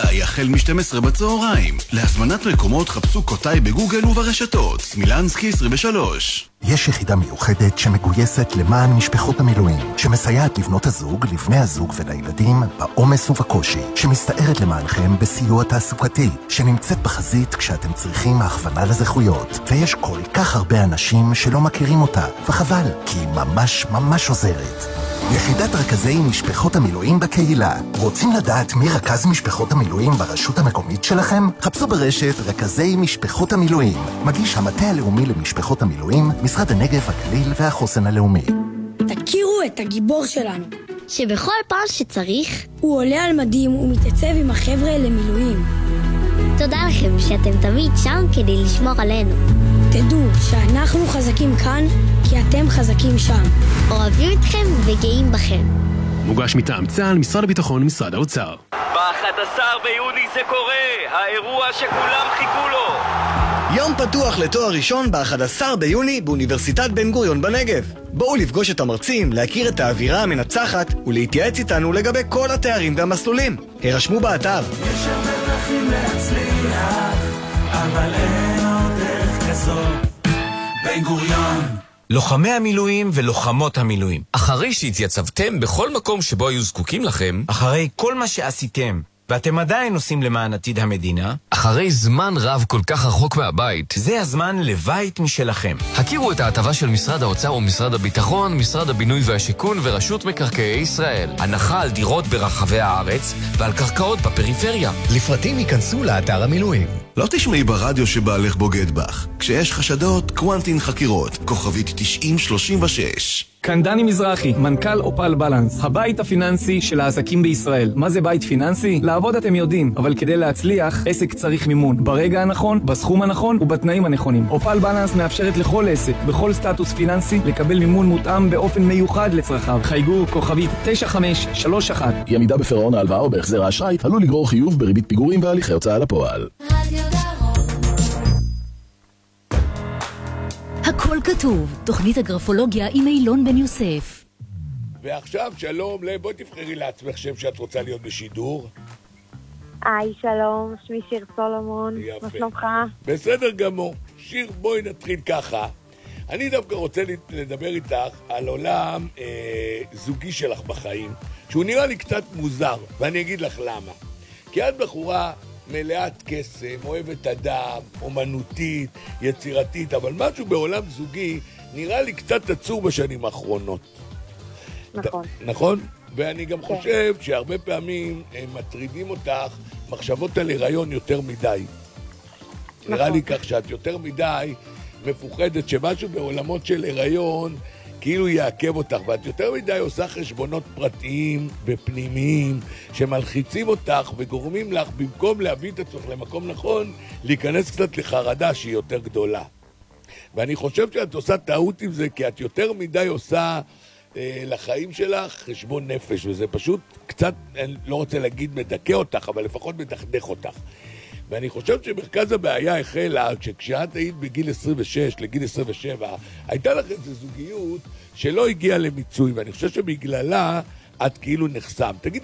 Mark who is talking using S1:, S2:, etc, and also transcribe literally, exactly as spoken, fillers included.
S1: קוטאי החל מ-שתים עשרה בצהריים. להזמנת מקומות חפשו קוטאי בגוגל וברשתות. סמילנסקי עשרים ושלוש.
S2: יש יחידה מיוחדת שמגויסת למען משפחות המילואים, שמסייעת לבנות הזוג, לבני הזוג ולילדים בעומס ובקושי, שמסתערת למענכם בסיוע תעסוקתי, שנמצאת בחזית כשאתם צריכים הכוונה לזכויות. ויש כל כך הרבה אנשים שלא מכירים אותה, וחבל, כי היא ממש ממש עוזרת. יחידת רכזי משפחות המילואים בקהילה. רוצים לדעת מי רכז משפחות המילואים ברשות המקומית שלכם? חפשו ברשת רכזי משפחות המילואים. מגיש המטה הלאומי למשפחות המילואים, משרד הנגב, הגליל והחוסן הלאומי.
S3: תכירו את הגיבור שלנו,
S4: שבכל פעם שצריך
S3: הוא עולה על מדים ומתייצב עם החבר'ה למילואים.
S4: תודה לכם שאתם תמיד שם כדי לשמור עלינו.
S3: תדעו שאנחנו חזקים כאן כי אתם חזקים שם.
S4: אוהבים אתכם וגאים בכם.
S5: מוגש מטעם צה"ל, משרד הביטחון, משרד האוצר.
S6: ב-אחד עשר ביוני זה קורה, האירוע שכולם חיכו לו.
S7: יום פתוח לתואר ראשון ב-אחד עשר ביוני באוניברסיטת בן גוריון בנגב. בואו לפגוש את המרצים, להכיר את האווירה המנצחת ולהתייעץ איתנו לגבי כל התארים והמסלולים. הרשמו באתר.
S8: יש הרבה דרכים להצליח, אבל אין עוד דרך כזאת. בן גוריון.
S9: לוחמי המילואים ולוחמות המילואים.
S10: אחרי שהתייצבתם בכל מקום שבו היו זקוקים לכם,
S9: אחרי כל מה שעשיתם, ואתם עדיין עושים למען עתיד המדינה,
S10: אחרי זמן רב כל כך רחוק מהבית,
S9: זה הזמן לבית משלכם.
S10: הכירו את ההטבה של משרד האוצר ומשרד הביטחון, משרד הבינוי והשיכון ורשות מקרקעי ישראל. הנחה על דירות ברחבי הארץ ועל קרקעות בפריפריה.
S9: לפרטים ייכנסו לאתר המילואים.
S1: לא תשמעי ברדיו שבעלך בוגד בך. כשיש חשדות, קוונטין חקירות, כוכבית תשעים שלושים ושש.
S11: כאן דני מזרחי, מנכ"ל אופל בלנס, הבית הפיננסי של העסקים בישראל. מה זה בית פיננסי? לעבוד אתם יודעים, אבל כדי להצליח, עסק צריך מימון. ברגע הנכון, בסכום הנכון ובתנאים הנכונים. אופל בלנס מאפשרת לכל עסק, בכל סטטוס פיננסי, לקבל מימון מותאם באופן מיוחד לצרכיו. חייגו כוכבית תשע חמש שלוש אחת.
S12: אי עמידה בפירעון ההלוואה או בהחזר האשראי עלול לגרור חיוב בריבית פיגורים והליכי הוצאה לפועל.
S13: הכל כתוב, תוכנית הגרפולוגיה עם אילון בן יוסף.
S14: ועכשיו שלום, בואי תבחרי לעצמך שם שאת רוצה להיות בשידור.
S15: היי, שלום, שמי שיר סולומון. מה שלומך?
S14: בסדר גמור. שיר, בואי נתחיל ככה. אני דווקא רוצה לדבר איתך על עולם אה, זוגי שלך בחיים, שהוא נראה לי קצת מוזר, ואני אגיד לך למה. כי את בחורה מלאת קסם, אוהבת אדם, אומנותית, יצירתית, אבל משהו בעולם זוגי נראה לי קצת עצור בשנים האחרונות.
S15: נכון.
S14: נכון? ואני גם כן. חושב שהרבה פעמים הם מטרידים אותך מחשבות על הריון יותר מדי. נכון. נראה לי כך שאת יותר מדי מפוחדת שמשהו בעולמות של הריון כאילו יעכב אותך, ואת יותר מדי עושה חשבונות פרטיים ופנימיים שמלחיצים אותך וגורמים לך, במקום להביא את עצמך למקום נכון, להיכנס קצת לחרדה שהיא יותר גדולה. ואני חושב שאת עושה טעות עם זה, כי את יותר מדי עושה אה, לחיים שלך חשבון נפש, וזה פשוט קצת, אני לא רוצה להגיד מדכא אותך, אבל לפחות מדכדך אותך. ואני חושב שמרכז הבעיה החלה כשאת היית בגיל עשרים ושש לגיל עשרים ושבע, הייתה לך איזו זוגיות שלא הגיעה למיצוי, ואני חושב שבגללה את כאילו נחסם. תגיד,